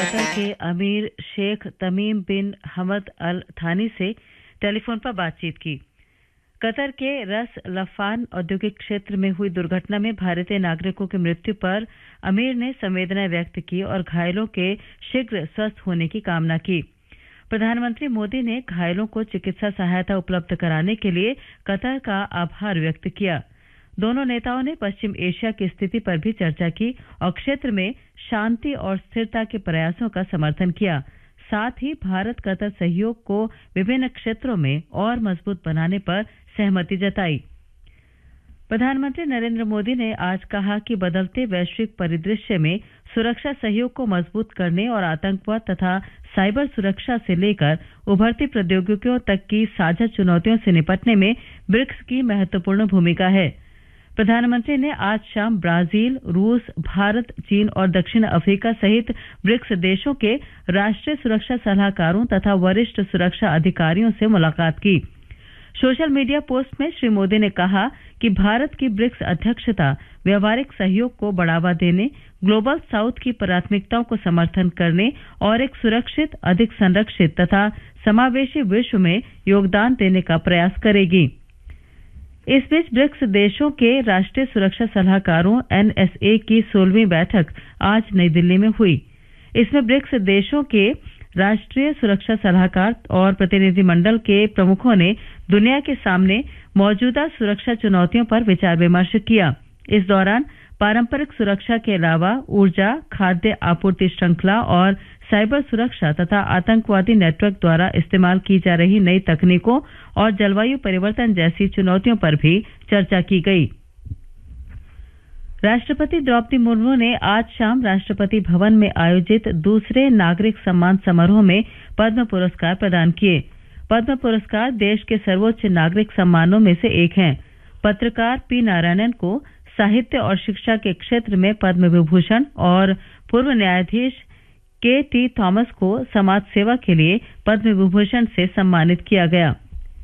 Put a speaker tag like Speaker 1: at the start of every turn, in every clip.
Speaker 1: Qatar के अमीर शेख तमीम बिन हमद अल थानी से टेलीफोन पर बातचीत की। कतर के रस लफान औद्योगिक क्षेत्र में हुई दुर्घटना में भारतीय नागरिकों की मृत्यु पर अमीर ने संवेदना व्यक्त की और घायलों के शीघ्र स्वस्थ होने की कामना की। प्रधानमंत्री मोदी ने घायलों को चिकित्सा सहायता उपलब्ध कराने के लिए कतर का आभार व्यक्त किया। दोनों नेताओं ने पश्चिम एशिया की स्थिति पर भी चर्चा की और क्षेत्र में शांति और स्थिरता के प्रयासों का समर्थन किया। साथ ही भारत कतर सहयोग को विभिन्न क्षेत्रों में और मजबूत बनाने पर सहमति जताई। प्रधानमंत्री नरेंद्र मोदी ने आज कहा कि बदलते वैश्विक परिदृश्य में सुरक्षा सहयोग को मजबूत करने और आतंकवाद तथा साइबर सुरक्षा से लेकर उभरती प्रौद्योगिकियों तक की साझा चुनौतियों से निपटने में ब्रिक्स की महत्वपूर्ण भूमिका है। प्रधानमंत्री ने आज शाम ब्राजील, रूस, भारत, चीन और दक्षिण अफ्रीका सहित ब्रिक्स देशों के राष्ट्रीय सुरक्षा सलाहकारों तथा वरिष्ठ सुरक्षा अधिकारियों से मुलाकात की। सोशल मीडिया पोस्ट में श्री मोदी ने कहा कि भारत की ब्रिक्स अध्यक्षता व्यावहारिक सहयोग को बढ़ावा देने, ग्लोबल साउथ की प्राथमिकताओं को समर्थन करने और एक सुरक्षित, अधिक संरक्षित तथा समावेशी विश्व में योगदान देने का प्रयास करेगी। इस बीच ब्रिक्स देशों के राष्ट्रीय सुरक्षा सलाहकारों NSA की 16वीं बैठक आज नई दिल्ली में हुई। इसमें ब्रिक्स देशों के राष्ट्रीय सुरक्षा सलाहकार और प्रतिनिधिमंडल के प्रमुखों ने दुनिया के सामने मौजूदा सुरक्षा चुनौतियों पर विचार विमर्श किया। इस दौरान पारंपरिक सुरक्षा के अलावा ऊर्जा, खाद्य आपूर्ति श्रृंखला और साइबर सुरक्षा तथा आतंकवादी नेटवर्क द्वारा इस्तेमाल की जा रही नई तकनीकों और जलवायु परिवर्तन जैसी चुनौतियों पर भी चर्चा की गई। राष्ट्रपति द्रौपदी मुर्मू ने आज शाम राष्ट्रपति भवन में आयोजित दूसरे नागरिक सम्मान समारोह में पद्म पुरस्कार प्रदान किए। पद्म पुरस्कार देश के सर्वोच्च नागरिक सम्मानों में से एक हैं। पत्रकार पी नारायणन को साहित्य और शिक्षा के क्षेत्र में पद्म विभूषण और पूर्व न्यायाधीश KT थॉमस को समाज सेवा के लिए पद्म विभूषण से सम्मानित किया गया।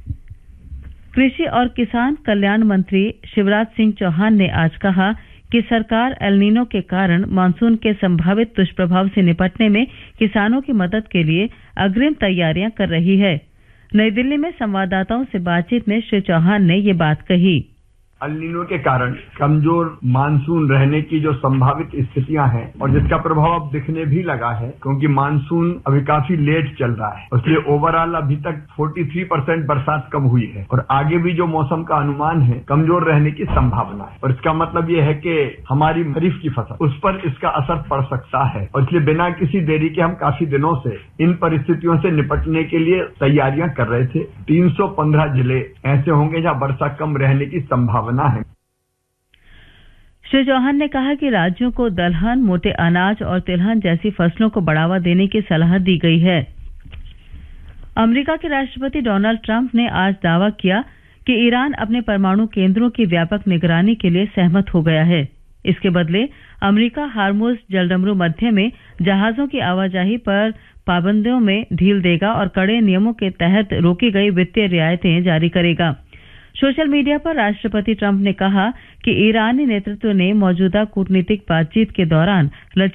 Speaker 1: कृषि और किसान कल्याण मंत्री शिवराज सिंह चौहान ने आज कहा कि सरकार एल नीनो के कारण मानसून के संभावित दुष्प्रभाव से निपटने में किसानों की मदद के लिए अग्रिम तैयारियां कर रही है। नई दिल्ली में संवाददाताओं से बातचीत में श्री चौहान ने ये बात कही।
Speaker 2: एल नीनो के कारण कमजोर मानसून रहने की जो संभावित स्थितियां हैं और जिसका प्रभाव अब दिखने भी लगा है, क्योंकि मानसून अभी काफी लेट चल रहा है, इसलिए ओवरऑल अभी तक 43% बरसात कम हुई है और आगे भी जो मौसम का अनुमान है कमजोर रहने की संभावना है। और इसका मतलब ये है कि हमारी खरीफ की फसल उस पर इसका असर पड़ सकता है और इसलिए बिना किसी देरी के हम काफी दिनों से इन परिस्थितियों से निपटने के लिए तैयारियां कर रहे थे। 315 जिले ऐसे होंगे जहां वर्षा कम रहने की संभावना है।
Speaker 1: श्री चौहान ने कहा कि राज्यों को दलहन, मोटे अनाज और तिलहन जैसी फसलों को बढ़ावा देने की सलाह दी गई है। अमेरिका के राष्ट्रपति डोनाल्ड ट्रंप ने आज दावा किया कि ईरान अपने परमाणु केंद्रों की व्यापक निगरानी के लिए सहमत हो गया है। इसके बदले अमेरिका हार्मुज जलडमरू मध्य में जहाजों की आवाजाही पर पाबंदियों में ढील देगा और कड़े नियमों के तहत रोकी गई वित्तीय रियायतें जारी करेगा। सोशल मीडिया पर राष्ट्रपति ट्रंप ने कहा कि ईरानी नेतृत्व ने मौजूदा कूटनीतिक बातचीत के दौरान